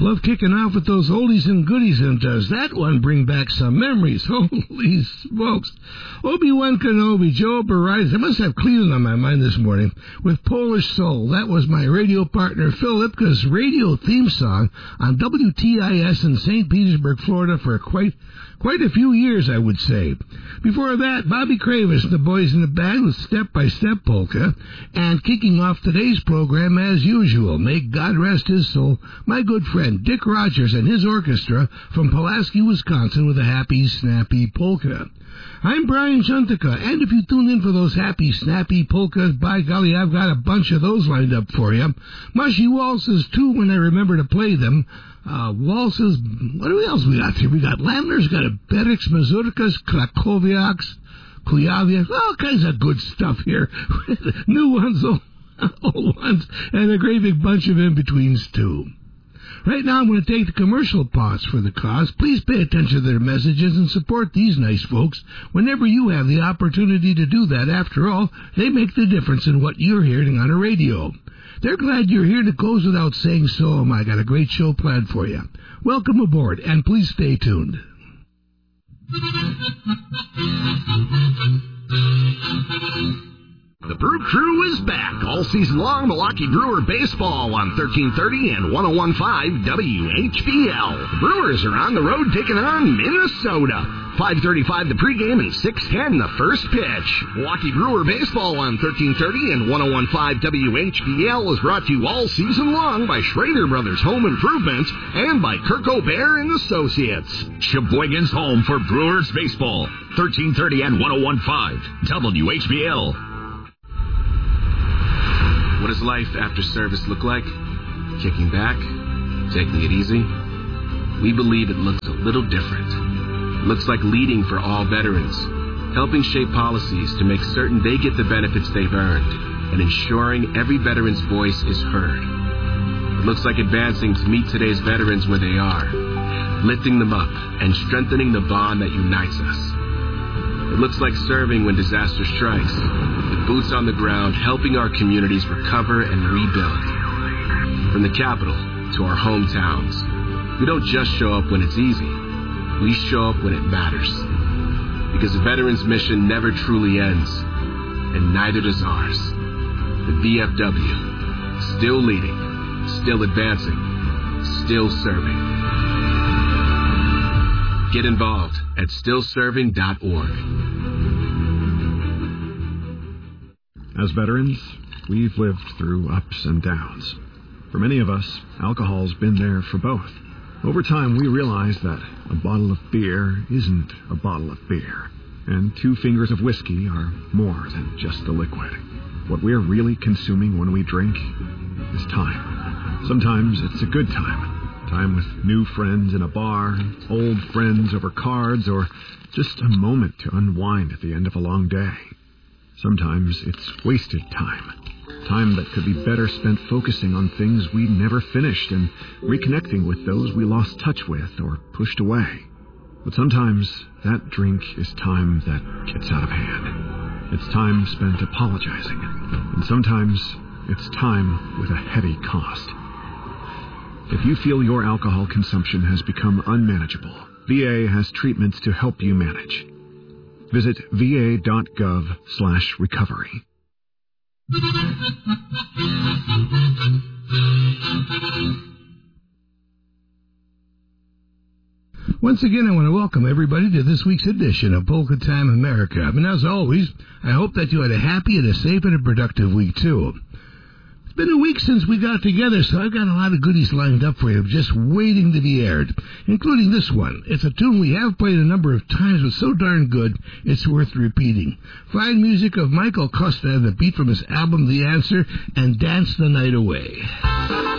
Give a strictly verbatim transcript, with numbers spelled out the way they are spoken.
Love kicking off with those oldies and goodies, and does that one bring back some memories? Holy smokes. Obi-Wan Kenobi, Joe Horizon. I must have Cleveland on my mind this morning with Polish Soul. That was my radio partner Phil Lipka's radio theme song on W T I S in Saint Petersburg, Florida for quite quite a few years, I would say. Before that, Bobby Cravis and the Boys in the Band with Step by Step Polka. And kicking off today's program as usual, may God rest his soul, my good friend Dick Rogers and his orchestra from Pulaski, Wisconsin with a happy, snappy polka. I'm Brian Shuntica, and if you tune in for those happy, snappy polkas, by golly, I've got a bunch of those lined up for you. Mushy waltzes, too, when I remember to play them. Uh, waltzes, what else we got here? We got Landers, got a Bereks, Mazurkas, Krakowiaks, Kujawiaks, all kinds of good stuff here. New ones, old, old ones, and a great big bunch of in-betweens, too. Right now, I'm going to take the commercial pause for the cause. Please pay attention to their messages and support these nice folks whenever you have the opportunity to do that. After all, they make the difference in what you're hearing on a radio. They're glad you're here. It goes without saying so. Am I got a great show planned for you. Welcome aboard, and please stay tuned. The Brew Crew is back all season long. Milwaukee Brewer baseball on thirteen thirty and one oh one point five W H B L. The Brewers are on the road taking on Minnesota. five thirty-five the pregame and six ten the first pitch. Milwaukee Brewer baseball on thirteen thirty and one oh one point five W H B L is brought to you all season long by Schrader Brothers Home Improvement and by Kirk O'Bear and Associates. Sheboygan's home for Brewers baseball. thirteen thirty and one oh one point five W H B L. What does life after service look like? Kicking back? Taking it easy? We believe it looks a little different. It looks like leading for all veterans, helping shape policies to make certain they get the benefits they've earned, and ensuring every veteran's voice is heard. It looks like advancing to meet today's veterans where they are, lifting them up and strengthening the bond that unites us. It looks like serving when disaster strikes, with boots on the ground helping our communities recover and rebuild. From the capital to our hometowns, we don't just show up when it's easy. We show up when it matters. Because the veterans' mission never truly ends, and neither does ours. The V F W, still leading, still advancing, still serving. Get involved at still serving dot org. As veterans, we've lived through ups and downs. For many of us, alcohol's been there for both. Over time, we realized that a bottle of beer isn't a bottle of beer, and two fingers of whiskey are more than just a liquid. What we're really consuming when we drink is time. Sometimes it's a good time. Time with new friends in a bar, old friends over cards, or just a moment to unwind at the end of a long day. Sometimes it's wasted time. Time that could be better spent focusing on things we never finished and reconnecting with those we lost touch with or pushed away. But sometimes that drink is time that gets out of hand. It's time spent apologizing. And sometimes it's time with a heavy cost. If you feel your alcohol consumption has become unmanageable, V A has treatments to help you manage. Visit va.gov slash recovery. Once again, I want to welcome everybody to this week's edition of Polka Time America. And as always, I hope that you had a happy and a safe and a productive week, too. It's been a week since we got together, so I've got a lot of goodies lined up for you, just waiting to be aired, including this one. It's a tune we have played a number of times, but so darn good, it's worth repeating. Fine music of Michael Costa and the beat from his album The Answer, and Dance the Night Away.